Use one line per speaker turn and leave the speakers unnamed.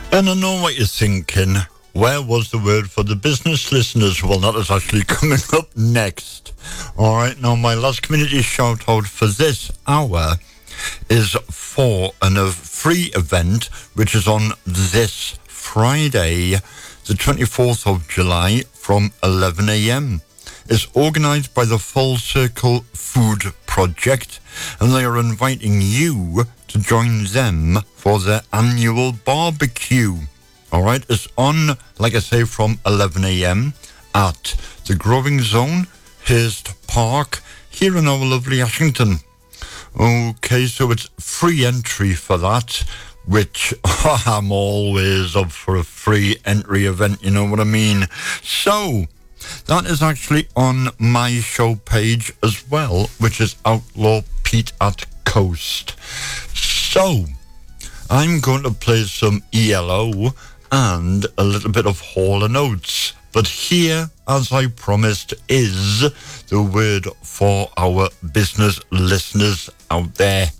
And I know what you're thinking. Where was the word for the business listeners? Well, that is actually coming up next. All right, now my last community shout out for this hour is for a free event which is on this Friday, the 24th of July from 11 a.m. It's organised by the Full Circle Food Project, and they are inviting you to join them for their annual barbecue. All right, it's on, like I say, from 11 a.m. at the Growing Zone, Hurst Park, here in our lovely Ashington. Okay, so it's free entry for that, which I'm always up for a free entry event, you know what I mean? So, that is actually on my show page as well, which is Outlaw Pete at Coast. So, I'm going to play some ELO and a little bit of Hall & Oates. But here, as I promised, is the word for our business listeners out there.